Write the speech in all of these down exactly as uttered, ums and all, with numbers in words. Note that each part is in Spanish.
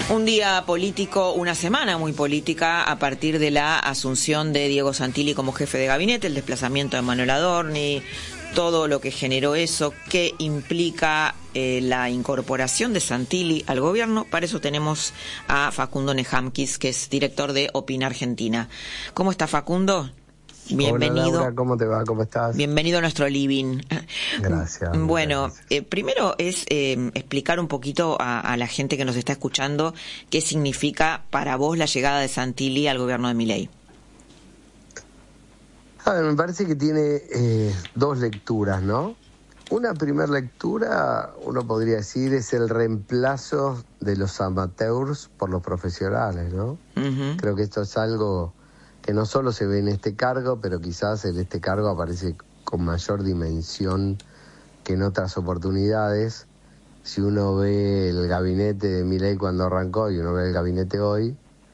Un día político, una semana muy política a partir de la asunción de Diego Santilli como jefe de gabinete, el desplazamiento de Manuel Adorni, todo lo que generó eso, qué implica eh, la incorporación de Santilli al gobierno. Para eso tenemos a Facundo Nejamkis, que es director de Opina Argentina. ¿Cómo está, Facundo? Bienvenido. Hola, Laura, ¿cómo te va? ¿Cómo estás? Bienvenido a nuestro living. Gracias. Bueno, gracias. Eh, primero es eh, explicar un poquito a, a la gente que nos está escuchando qué significa para vos la llegada de Santilli al gobierno de Milei. A ver, me parece que tiene eh, dos lecturas, ¿no? Una primera lectura, uno podría decir, es el reemplazo de los amateurs por los profesionales, ¿no? Uh-huh. Creo que esto es algo que no solo se ve en este cargo, pero quizás en este cargo aparece con mayor dimensión que en otras oportunidades. Si uno ve el gabinete de Milei cuando arrancó y uno ve el gabinete hoy,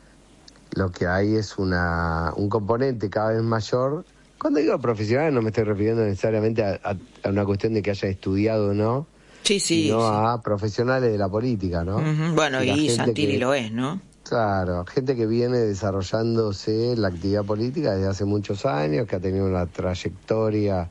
lo que hay es una un componente cada vez mayor. Cuando digo profesionales no me estoy refiriendo necesariamente a, a, a una cuestión de que haya estudiado o no, sí, sí, sino sí. a profesionales de la política, ¿no? Uh-huh. Bueno, y, y Santilli que, lo es, ¿no? Claro, gente que viene desarrollándose en la actividad política desde hace muchos años, que ha tenido una trayectoria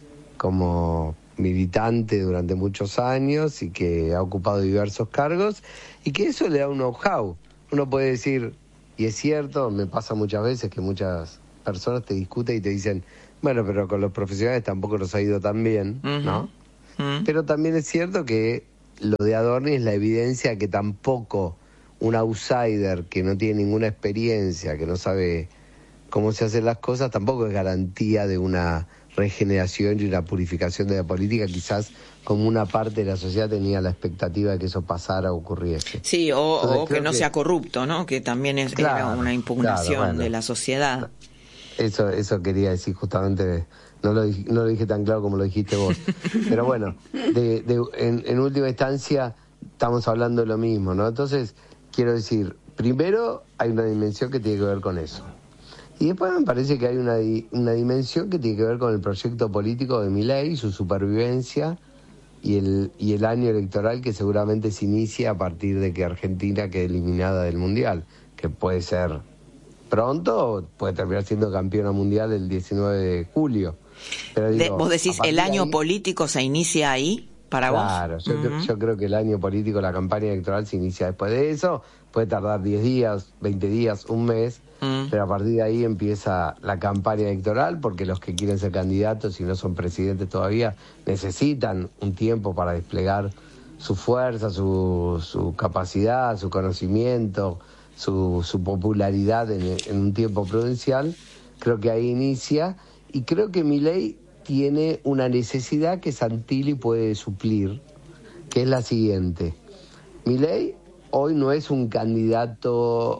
como militante durante muchos años y que ha ocupado diversos cargos y que eso le da un know-how. Uno puede decir, y es cierto, me pasa muchas veces que muchas personas te discuten y te dicen, bueno, pero con los profesionales tampoco nos ha ido tan bien, uh-huh. ¿no? Uh-huh. Pero también es cierto que lo de Adorni es la evidencia que tampoco un outsider que no tiene ninguna experiencia, que no sabe cómo se hacen las cosas, tampoco es garantía de una regeneración y una purificación de la política, quizás como una parte de la sociedad tenía la expectativa de que eso pasara o ocurriese. Sí, o, o que no que... sea corrupto, ¿no? Que también es claro, era una impugnación claro, bueno, de la sociedad. Eso eso quería decir justamente, no lo, no lo dije tan claro como lo dijiste vos. Pero bueno, de, de, en, en última instancia estamos hablando de lo mismo, ¿no? Entonces, quiero decir, primero hay una dimensión que tiene que ver con eso. Y después me parece que hay una, una dimensión que tiene que ver con el proyecto político de Milei, su supervivencia y el, y el año electoral que seguramente se inicia a partir de que Argentina quede eliminada del Mundial, que puede ser pronto o puede terminar siendo campeona mundial el diecinueve de julio. Pero digo, de, ¿Vos decís el año ahí, político se inicia ahí para claro, vos? Claro, yo, uh-huh. yo creo que el año político, la campaña electoral se inicia después de eso, puede tardar diez días, veinte días, un mes, uh-huh. pero a partir de ahí empieza la campaña electoral, porque los que quieren ser candidatos y no son presidentes todavía necesitan un tiempo para desplegar su fuerza, su, su capacidad, su conocimiento, su, su popularidad en, en un tiempo prudencial. Creo que ahí inicia, y creo que Milei tiene una necesidad que Santilli puede suplir, que es la siguiente. Milei hoy no es un candidato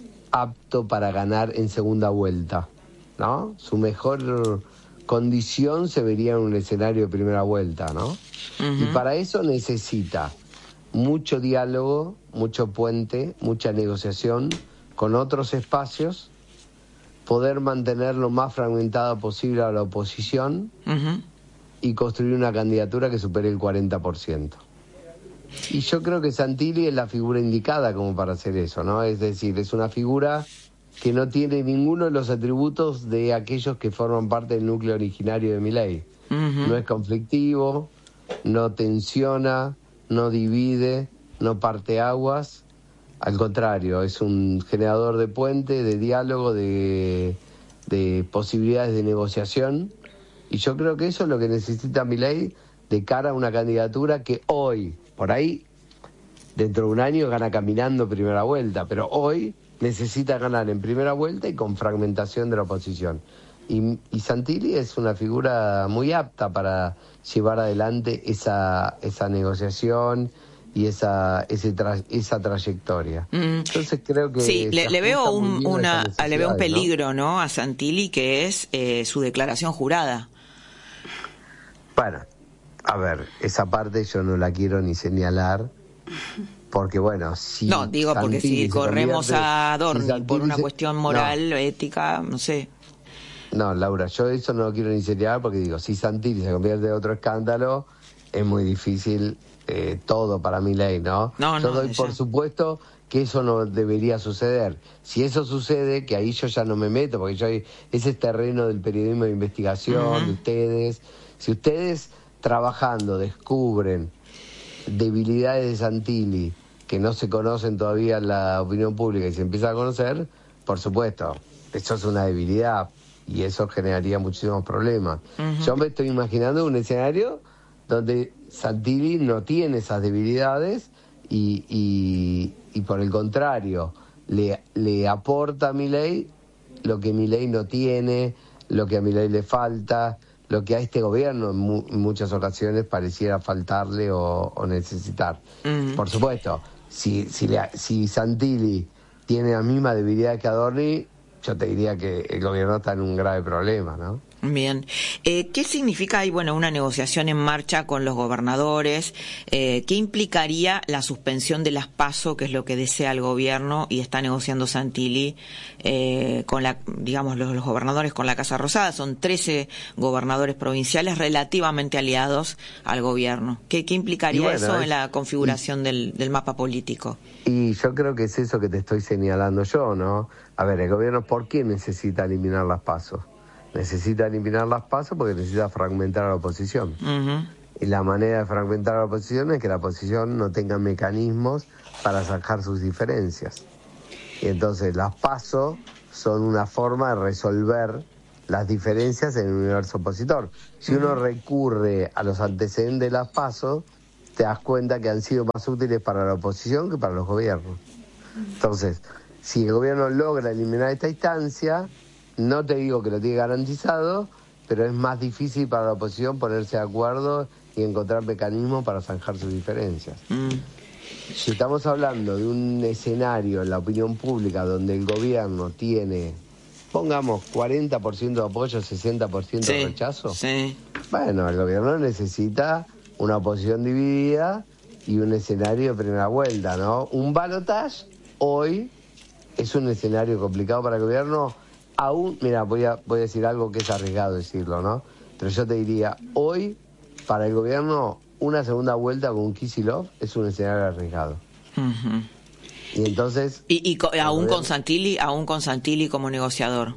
apto para ganar en segunda vuelta, ¿no? Su mejor condición se vería en un escenario de primera vuelta, ¿no? Uh-huh. Y para eso necesita mucho diálogo, mucho puente, mucha negociación con otros espacios, poder mantener lo más fragmentada posible a la oposición uh-huh. y construir una candidatura que supere el cuarenta por ciento. Y yo creo que Santilli es la figura indicada como para hacer eso, ¿no? Es decir, es una figura que no tiene ninguno de los atributos de aquellos que forman parte del núcleo originario de Milei. Uh-huh. No es conflictivo, no tensiona, no divide, no parte aguas. Al contrario, es un generador de puente, de diálogo, de, de posibilidades de negociación. Y yo creo que eso es lo que necesita Milei de cara a una candidatura que hoy, por ahí, dentro de un año gana caminando primera vuelta, pero hoy necesita ganar en primera vuelta y con fragmentación de la oposición. Y, y Santilli es una figura muy apta para llevar adelante esa, esa negociación y esa ese tra esa trayectoria. Mm. Entonces creo que sí, le, le veo un una le veo un peligro, ¿no? ¿no? A Santilli, que es eh, su declaración jurada. Bueno, a ver, esa parte yo no la quiero ni señalar, porque bueno, si no digo Santilli porque si corremos convierte, a Adorni si por una se, cuestión moral, no. ética, no sé. No, Laura, yo eso no lo quiero ni señalar porque digo, si Santilli se convierte en otro escándalo, es muy difícil eh, todo para Milei, ¿no? No, yo no, doy por supuesto que eso no debería suceder. Si eso sucede, que ahí yo ya no me meto, porque yo ese es terreno del periodismo de investigación, uh-huh. de ustedes. Si ustedes trabajando descubren debilidades de Santilli que no se conocen todavía en la opinión pública y se empiezan a conocer, por supuesto, eso es una debilidad y eso generaría muchísimos problemas. Uh-huh. Yo me estoy imaginando un escenario donde Santilli no tiene esas debilidades y, y, y por el contrario, le, le aporta a Milei lo que Milei no tiene, lo que a Milei le falta, lo que a este gobierno en, mu- en muchas ocasiones pareciera faltarle o, o necesitar. Uh-huh. Por supuesto, si, si, le, si Santilli tiene la misma debilidad que Adorni, yo te diría que el gobierno está en un grave problema, ¿no? Bien. Eh, ¿Qué significa ahí, bueno, una negociación en marcha con los gobernadores? Eh, ¿Qué implicaría la suspensión de las PASO, que es lo que desea el gobierno y está negociando Santilli eh, con la, digamos, los, los gobernadores con la Casa Rosada? Son trece gobernadores provinciales relativamente aliados al gobierno. ¿Qué, qué implicaría bueno, eso es, en la configuración y, del, del mapa político? Y yo creo que es eso que te estoy señalando yo, ¿no? A ver, el gobierno, ¿por qué necesita eliminar las PASO? Necesita eliminar las PASO porque necesita fragmentar a la oposición. Uh-huh. Y la manera de fragmentar a la oposición es que la oposición no tenga mecanismos para zanjar sus diferencias. Y entonces las PASO son una forma de resolver las diferencias en el universo opositor. Si uh-huh. uno recurre a los antecedentes de las PASO, te das cuenta que han sido más útiles para la oposición que para los gobiernos. Entonces, si el gobierno logra eliminar esta instancia, no te digo que lo tiene garantizado, pero es más difícil para la oposición ponerse de acuerdo y encontrar mecanismos para zanjar sus diferencias. Mm. Si estamos hablando de un escenario en la opinión pública donde el gobierno tiene, pongamos, cuarenta por ciento de apoyo, sesenta por ciento sí, de rechazo, sí. bueno, el gobierno necesita una oposición dividida y un escenario de primera vuelta, ¿no? Un balotaje hoy es un escenario complicado para el gobierno. Aún, mira, voy a, voy a decir algo que es arriesgado decirlo, ¿no? Pero yo te diría, hoy, para el gobierno, una segunda vuelta con Kicillof es un escenario arriesgado. Uh-huh. Y entonces... ¿Y, y co- aún gobierno... con Santilli, aún con Santilli como negociador?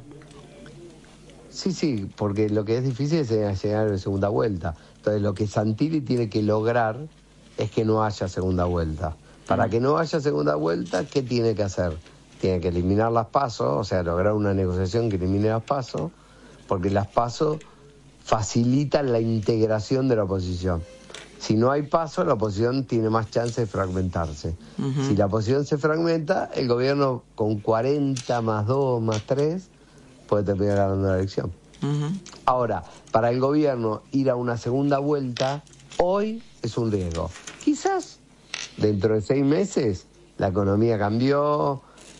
Sí, sí, porque lo que es difícil es llegar a segunda vuelta. Entonces, lo que Santilli tiene que lograr es que no haya segunda vuelta. Para uh-huh. que no haya segunda vuelta, ¿qué tiene que hacer? Tiene que eliminar las PASO, o sea, lograr una negociación que elimine las PASO, porque las PASO facilitan la integración de la oposición. Si no hay PASO, la oposición tiene más chance de fragmentarse. Uh-huh. Si la oposición se fragmenta, el gobierno con cuarenta más dos más tres puede terminar ganando la elección. Uh-huh. Ahora, para el gobierno ir a una segunda vuelta, hoy es un riesgo. Quizás dentro de seis meses la economía cambió,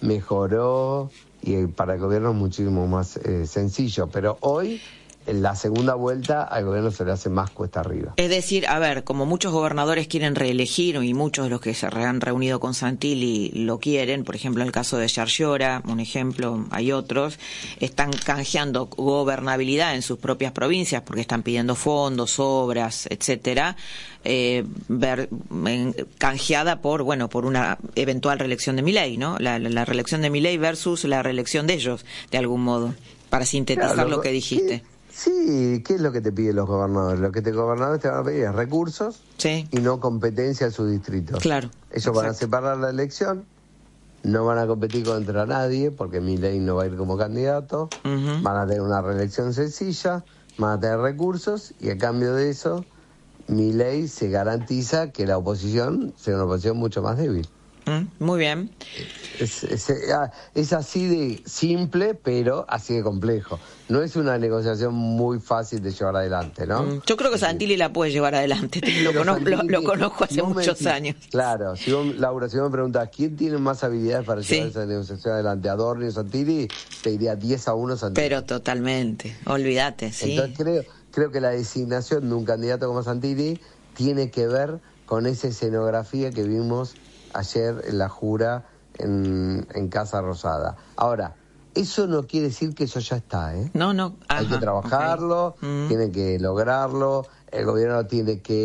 mejoró y para el gobierno es muchísimo más eh, sencillo, pero hoy en la segunda vuelta al gobierno se le hace más cuesta arriba. Es decir, a ver, como muchos gobernadores quieren reelegir y muchos de los que se han reunido con Santilli lo quieren, por ejemplo el caso de Yarlora, un ejemplo, hay otros, están canjeando gobernabilidad en sus propias provincias porque están pidiendo fondos, obras, etcétera, eh, ver, en, canjeada por, bueno, por una eventual reelección de Milei, ¿no? La, la, la reelección de Milei versus la reelección de ellos, de algún modo, para sintetizar claro, lo que dijiste. ¿qué? Sí, ¿qué es lo que te piden los gobernadores? Lo que te gobernadores te van a pedir es recursos sí. y no competencia en sus distritos. Claro. Ellos exacto. van a separar la elección, no van a competir contra nadie, porque Milei no va a ir como candidato, uh-huh. van a tener una reelección sencilla, van a tener recursos, y a cambio de eso, Milei se garantiza que la oposición sea una oposición mucho más débil. Mm, muy bien. Es, es, es así de simple, pero así de complejo. No es una negociación muy fácil de llevar adelante, ¿no? Mm, yo creo que Santilli la puede llevar adelante. Lo, conozco, lo, lo conozco hace no muchos decís, años. Claro, si vos, Laura, si vos me preguntás ¿quién tiene más habilidades para llevar sí. esa negociación adelante? ¿Adorni o Santilli? Te diría diez a uno Santilli. Pero totalmente, olvídate, sí. Entonces creo, creo que la designación de un candidato como Santilli tiene que ver con esa escenografía que vimos ayer en la jura en, en Casa Rosada. Ahora, eso no quiere decir que eso ya está, ¿eh? No, no. Ajá, hay que trabajarlo, okay. mm. tiene que lograrlo, el gobierno tiene que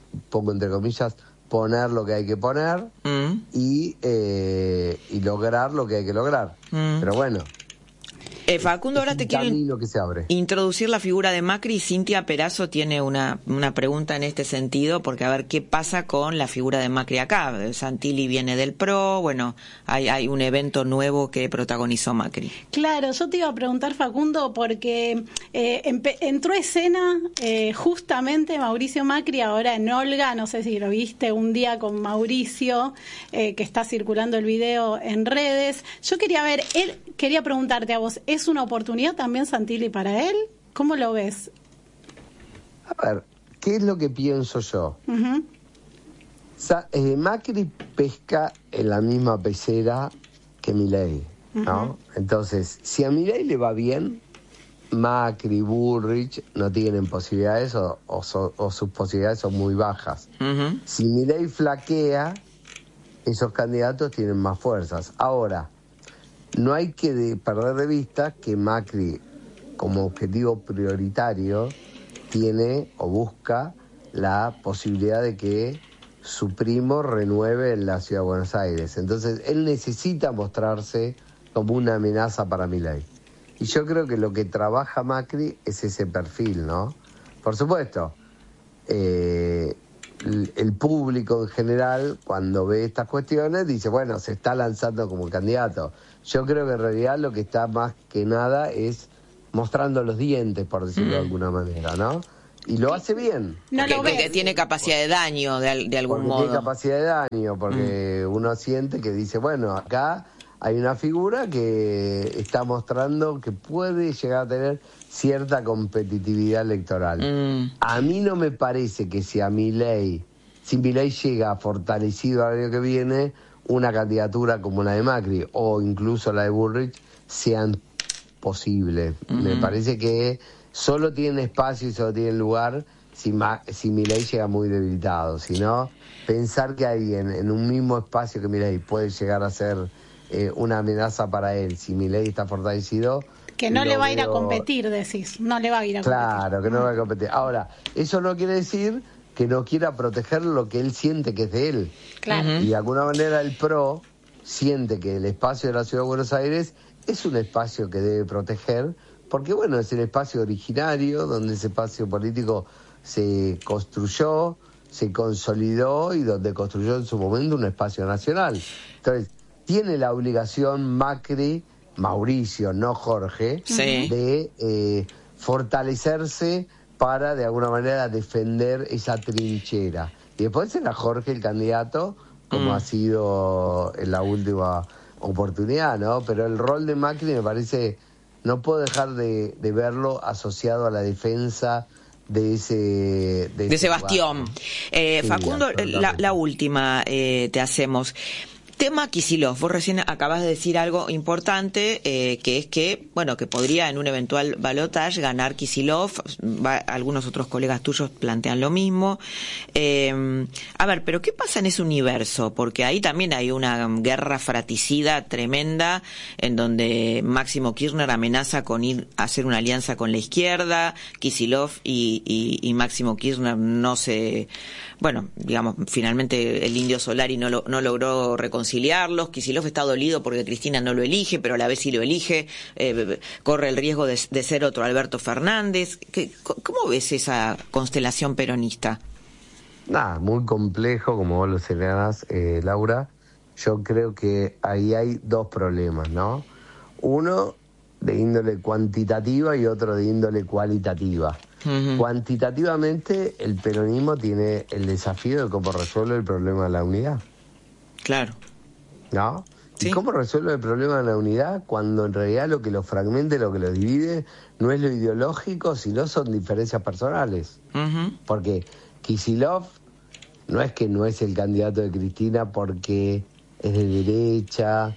pongo entre comillas, poner lo que hay que poner mm. y, eh, y lograr lo que hay que lograr. Mm. Pero bueno. Eh, Facundo, ahora te quiero que se abre. introducir la figura de Macri. Cintia Perazo tiene una, una pregunta en este sentido, porque a ver qué pasa con la figura de Macri acá. Santilli viene del P R O, bueno, hay, hay un evento nuevo que protagonizó Macri. Claro, yo te iba a preguntar, Facundo, porque eh, entró a escena eh, justamente Mauricio Macri ahora en Olga, no sé si lo viste, un día con Mauricio, eh, que está circulando el video en redes. Yo quería ver, él quería preguntarte a vos, ¿es una oportunidad también Santilli para él? ¿Cómo lo ves? A ver, ¿qué es lo que pienso yo? Uh-huh. Sa- eh, Macri pesca en la misma pecera que Milei, ¿no? Uh-huh. Entonces, si a Milei le va bien, Macri, Bullrich no tienen posibilidades o, o, so, o sus posibilidades son muy bajas. Uh-huh. Si Milei flaquea, esos candidatos tienen más fuerzas. Ahora, no hay que de perder de vista que Macri, como objetivo prioritario, tiene o busca la posibilidad de que su primo renueve en la Ciudad de Buenos Aires. Entonces, él necesita mostrarse como una amenaza para Milei. Y yo creo que lo que trabaja Macri es ese perfil, ¿no? Por supuesto, eh, el público en general, cuando ve estas cuestiones, dice, bueno, se está lanzando como candidato. Yo creo que en realidad lo que está más que nada es mostrando los dientes, por decirlo mm. de alguna manera, ¿no? Y lo hace bien. No lo ves. Que tiene capacidad de daño, de, de algún porque modo. Tiene capacidad de daño, porque mm. uno siente que dice, bueno, acá hay una figura que está mostrando que puede llegar a tener cierta competitividad electoral. Mm. A mí no me parece que si a Milei, si Milei llega fortalecido al año que viene, una candidatura como la de Macri o incluso la de Bullrich sean posibles. Mm-hmm. Me parece que solo tienen espacio y solo tienen lugar si, Ma- si Milei llega muy debilitado. Si no, pensar que alguien en un mismo espacio que Milei puede llegar a ser eh, una amenaza para él, si Milei está fortalecido... Que no le va a ir veo... a competir, decís. No le va a ir a claro, competir. Claro, que no va a competir. Ahora, eso no quiere decir que no quiera proteger lo que él siente que es de él. Claro. Y de alguna manera el P R O siente que el espacio de la Ciudad de Buenos Aires es un espacio que debe proteger, porque bueno, es el espacio originario, donde ese espacio político se construyó, se consolidó y donde construyó en su momento un espacio nacional. Entonces, tiene la obligación Macri, Mauricio, no Jorge, sí. de eh, fortalecerse para de alguna manera defender esa trinchera. Y después será Jorge el candidato, como mm. ha sido en la última oportunidad, ¿no? Pero el rol de Macri me parece, no puedo dejar de, de verlo asociado a la defensa de ese de, de ese bastión. Eh, sí, Facundo, la, la última eh, te hacemos. Tema Kicillof, vos recién acabas de decir algo importante, eh, que es que, bueno, que podría en un eventual balotaje ganar Kicillof, va, algunos otros colegas tuyos plantean lo mismo. Eh, a ver, pero ¿qué pasa en ese universo? Porque ahí también hay una guerra fratricida tremenda, en donde Máximo Kirchner amenaza con ir a hacer una alianza con la izquierda, Kicillof y, y, y Máximo Kirchner no se... Bueno, digamos, finalmente el Indio Solari no, lo, no logró reconciliarlos. Kicillof está dolido porque Cristina no lo elige, pero a la vez sí lo elige. Eh, corre el riesgo de, de ser otro Alberto Fernández. ¿Qué, ¿Cómo ves esa constelación peronista? Nada, muy complejo, como vos lo señalás, eh, Laura. Yo creo que ahí hay dos problemas, ¿no? Uno de índole cuantitativa y otro de índole cualitativa. Uh-huh. Cuantitativamente, el peronismo tiene el desafío de cómo resuelve el problema de la unidad. Claro. ¿No? ¿Sí? ¿Y cómo resuelve el problema de la unidad cuando en realidad lo que lo fragmenta y lo que lo divide no es lo ideológico, sino son diferencias personales? Uh-huh. Porque Kicillof no es que no es el candidato de Cristina porque es de derecha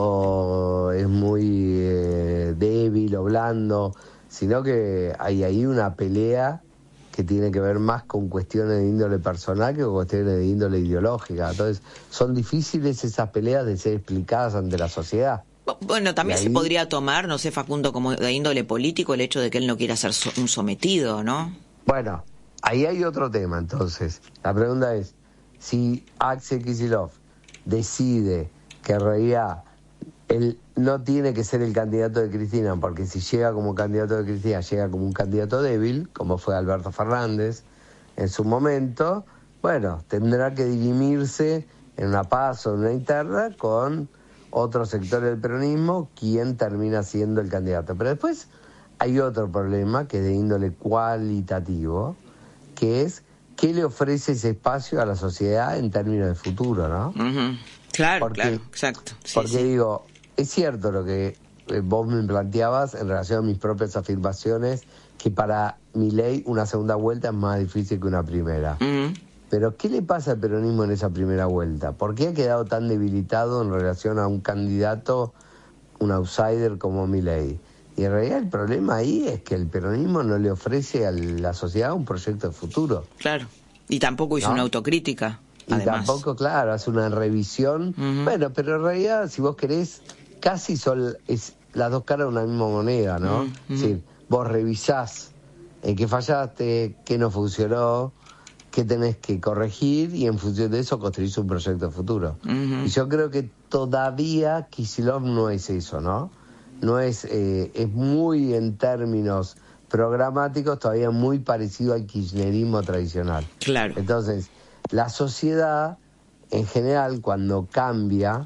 o es muy eh, débil o blando, sino que hay ahí una pelea que tiene que ver más con cuestiones de índole personal que con cuestiones de índole ideológica. Entonces, son difíciles esas peleas de ser explicadas ante la sociedad. Bueno, también ahí se podría tomar, no sé, Facundo, como de índole político el hecho de que él no quiera ser so- un sometido, ¿no? Bueno, ahí hay otro tema, entonces. La pregunta es, si Axel Kicillof decide que en realidad él no tiene que ser el candidato de Cristina, porque si llega como candidato de Cristina, llega como un candidato débil, como fue Alberto Fernández en su momento, bueno, tendrá que dirimirse en una PASO, en una interna, con otro sector del peronismo, quien termina siendo el candidato. Pero después hay otro problema, que es de índole cualitativo, que es qué le ofrece ese espacio a la sociedad en términos de futuro, ¿no? Uh-huh. Claro, porque, claro, exacto. Sí, porque sí. digo, es cierto lo que eh, vos me planteabas en relación a mis propias afirmaciones, que para Milei una segunda vuelta es más difícil que una primera. Uh-huh. Pero ¿qué le pasa al peronismo en esa primera vuelta? ¿Por qué ha quedado tan debilitado en relación a un candidato, un outsider como Milei? Y en realidad el problema ahí es que el peronismo no le ofrece a la sociedad un proyecto de futuro. Claro, y tampoco hizo, ¿no?, una autocrítica. Y además tampoco, claro, hace una revisión. Uh-huh. Bueno, pero en realidad, si vos querés, casi son es las dos caras de una misma moneda, ¿no? Uh-huh. Es decir, vos revisás en qué fallaste, qué no funcionó, qué tenés que corregir, y en función de eso construís un proyecto de futuro. Uh-huh. Y yo creo que todavía Kicillof no es eso, ¿no? No es, eh, es muy en términos programáticos todavía muy parecido al kirchnerismo tradicional. Claro. Entonces, la sociedad en general, cuando cambia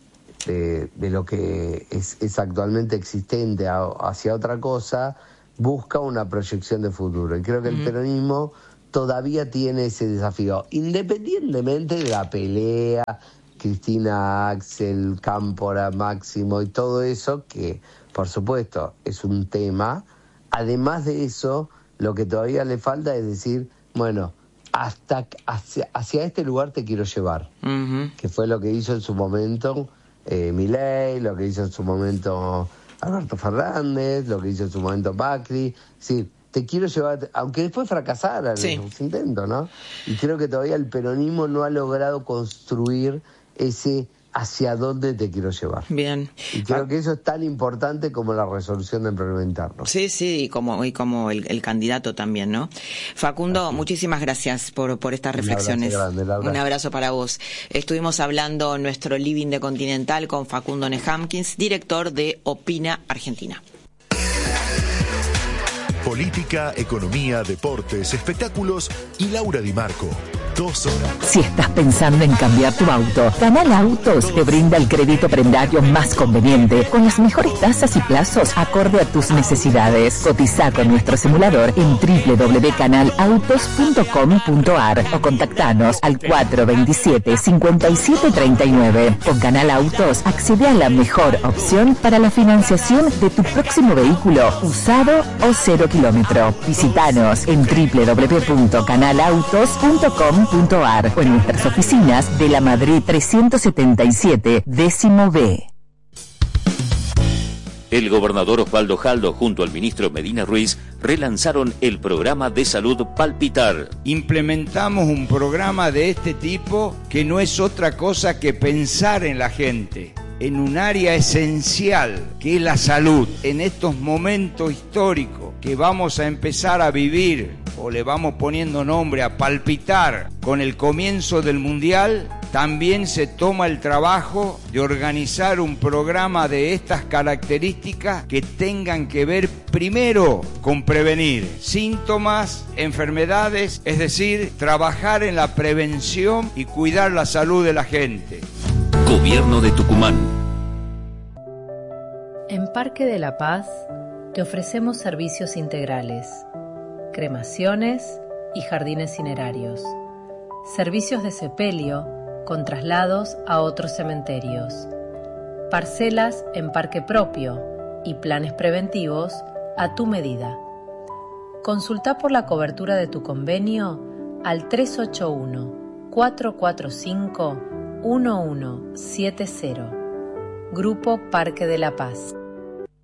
de, de lo que es, es actualmente existente a, hacia otra cosa, busca una proyección de futuro. Y creo que uh-huh. el peronismo todavía tiene ese desafío, independientemente de la pelea Cristina, Axel, Cámpora, Máximo y todo eso, que por supuesto es un tema. Además de eso, lo que todavía le falta es decir, bueno, hasta hacia, hacia este lugar te quiero llevar, uh-huh. que fue lo que hizo en su momento eh, Milei, lo que hizo en su momento Alberto Fernández, lo que hizo en su momento Macri. Es decir, te quiero llevar, aunque después fracasaran sí. en los intentos, ¿no? Y creo que todavía el peronismo no ha logrado construir ese hacia dónde te quiero llevar. Bien. Y creo ah. que eso es tan importante como la resolución del problema interno. Sí, sí, y como, y como el, el candidato también, ¿no? Facundo, Así. muchísimas gracias por, por estas reflexiones. Un abrazo, grande, abrazo. Un abrazo para vos. Estuvimos hablando en nuestro Living de Continental con Facundo Nehamkins, director de Opina Argentina. Política, economía, deportes, espectáculos y Laura Di Marco. Dos horas. Si estás pensando en cambiar tu auto, Canal Autos te brinda el crédito prendario más conveniente, con las mejores tasas y plazos acorde a tus necesidades. Cotiza con nuestro simulador en doble u doble u doble u punto canal autos punto com punto a r o contactanos al cuatro dos siete, cinco siete tres nueve. Con Canal Autos accede a la mejor opción para la financiación de tu próximo vehículo, usado o cero kilómetro. Visítanos en doble u doble u doble u punto canal autos punto com punto a r o en nuestras oficinas de la Madrid trescientos setenta y siete, décimo B. El gobernador Osvaldo Jaldo junto al ministro Medina Ruiz relanzaron el programa de salud Palpitar. Implementamos un programa de este tipo que no es otra cosa que pensar en la gente, en un área esencial que es la salud. En estos momentos históricos que vamos a empezar a vivir, o le vamos poniendo nombre a palpitar con el comienzo del Mundial, también se toma el trabajo de organizar un programa de estas características que tengan que ver primero con prevenir síntomas, enfermedades, es decir, trabajar en la prevención y cuidar la salud de la gente. Gobierno de Tucumán. En Parque de la Paz te ofrecemos servicios integrales, cremaciones y jardines cinerarios, servicios de sepelio con traslados a otros cementerios, parcelas en parque propio y planes preventivos a tu medida. Consulta por la cobertura de tu convenio al tres ocho uno, cuatro cuatro cinco, uno uno siete cero. Grupo Parque de la Paz.